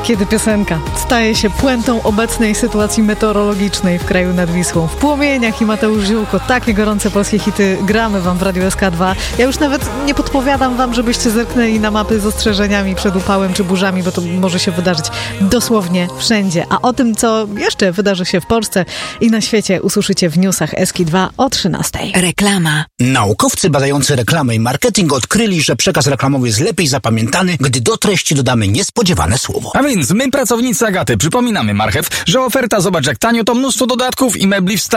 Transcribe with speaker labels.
Speaker 1: kiedy piosenka staje się puentą obecnej sytuacji meteorologicznej w kraju nad Wisłą. W Płomieniach i Mateusz Ziółko. Takie gorące polskie hity gramy wam w Radiu SK2. Ja już nawet nie podpowiadam wam, żebyście zerknęli na mapy z ostrzeżeniami przed upałem czy burzami, bo to może się wydarzyć dosłownie wszędzie. A o tym, co jeszcze wydarzy się w Polsce i na świecie, usłyszycie w newsach SK2 o 13.
Speaker 2: Reklama.
Speaker 3: Naukowcy badający reklamę i marketing odkryli, że przekaz reklamowy jest lepiej zapamiętany, gdy do treści dodamy niespodziewane słowo.
Speaker 4: A więc my, pracownicy Agaty, przypominamy marchew, że oferta, zobacz jak tanio, to mnóstwo dodatków i mebli w